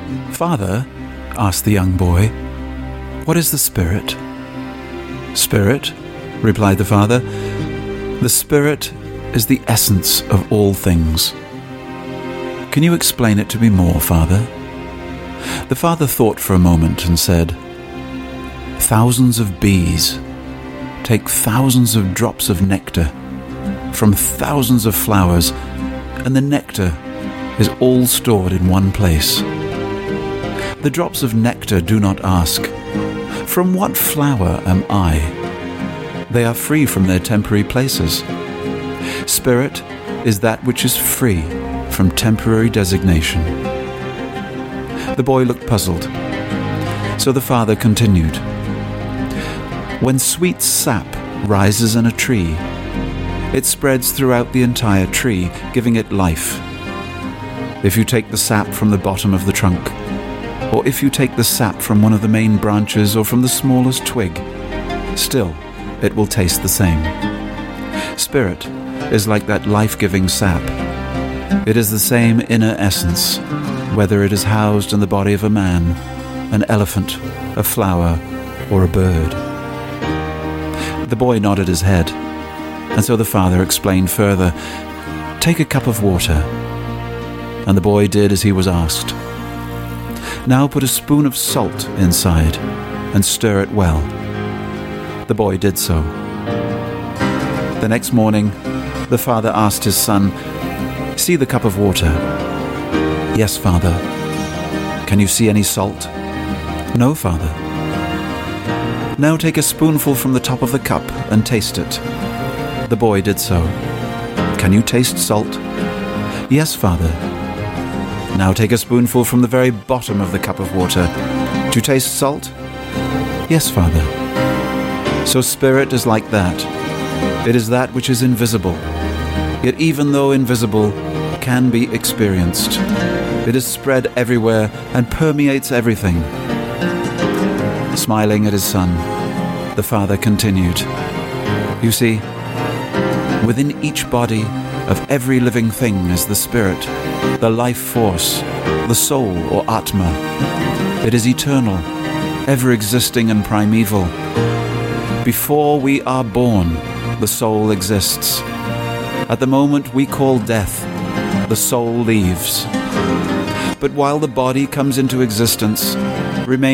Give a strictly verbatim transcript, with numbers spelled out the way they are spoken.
"Father," asked the young boy, "what is the Spirit?" "Spirit," replied the father, "the Spirit is the essence of all things." "Can you explain it to me more, Father?" The father thought for a moment and said, "Thousands of bees take thousands of drops of nectar from thousands of flowers, and the nectar is all stored in one place. The drops of nectar do not ask, 'From what flower am I?' They are free from their temporary places. Spirit is that which is free from temporary designation." The boy looked puzzled. So the father continued, "When sweet sap rises in a tree, it spreads throughout the entire tree, giving it life. If you take the sap from the bottom of the trunk, or if you take the sap from one of the main branches or from the smallest twig, still it will taste the same. Spirit is like that life-giving sap. It is the same inner essence, whether it is housed in the body of a man, an elephant, a flower, or a bird." The boy nodded his head, and so the father explained further, "Take a cup of water." And the boy did as he was asked. "Now put a spoon of salt inside and stir it well." The boy did so. The next morning, the father asked his son, "See the cup of water?" "Yes, Father." "Can you see any salt?" "No, Father." "Now take a spoonful from the top of the cup and taste it." The boy did so. "Can you taste salt?" "Yes, Father." "Now take a spoonful from the very bottom of the cup of water. Do you taste salt?" "Yes, Father." So Spirit is like that. It is that which is invisible, yet even though invisible, can be experienced. It is spread everywhere and permeates everything. Smiling at his son, the father continued, "You see, within each body of every living thing is the Spirit, the life force, the soul or Atma. It is eternal, ever-existing and primeval. Before we are born, the soul exists. At the moment we call death, the soul leaves. But while the body comes into existence, remains